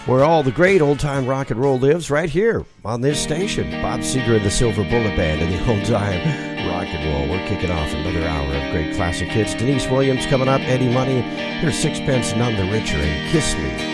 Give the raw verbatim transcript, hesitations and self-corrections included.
where all the great old-time rock and roll lives, right here on this station. Bob Seger and the Silver Bullet Band and the old-time rock and roll. We're kicking off another hour of great classic hits. Denise Williams coming up, Eddie Money. Here's Sixpence None the Richer and Kiss Me.